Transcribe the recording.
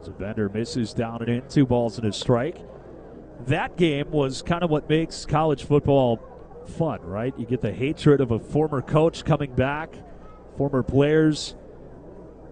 So Bender misses down and in, 2 balls and a strike. That game was kind of what makes college football fun, right? You get the hatred of a former coach coming back, former players